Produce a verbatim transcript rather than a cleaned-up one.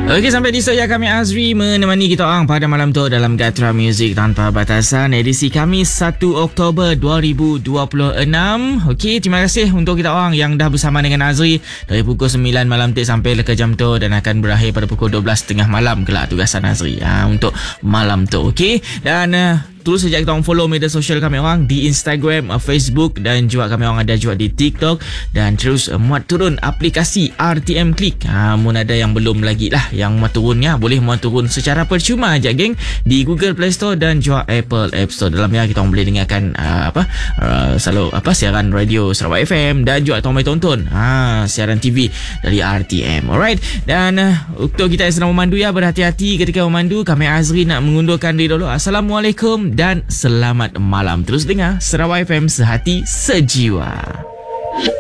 Okey, sampai di saya kami Azri menemani kita orang pada malam tu dalam Gatra Music Tanpa Batasan edisi Khamis satu Oktober dua ribu dua puluh enam. Okey, terima kasih untuk kita orang yang dah bersama dengan Azri dari pukul sembilan malam tu sampai ke jam tu, dan akan berakhir pada pukul dua belas tiga puluh malam kelak tugasan Azri ha, untuk malam tu. Okey, dan uh, terus saja kita orang follow media sosial kami orang di Instagram, Facebook, dan juga kami orang ada juga di TikTok, dan terus uh, muat turun aplikasi R T M Click. Ha, mun ada yang belum lagi lah yang muat turunnya, boleh muat turun secara percuma aja geng di Google Play Store dan juga Apple App Store. Dalamnya kita orang boleh dengarkan uh, apa uh, selalu apa siaran radio Sarawak F M, dan juga kita boleh tonton ha, siaran T V dari R T M. Alright, dan uh, untuk kita yang sedang memandu ya, berhati-hati ketika memandu. Kami Azri nak mengundurkan diri dulu. Assalamualaikum dan selamat malam. Terus dengar Sarawak F M, sehati sejiwa.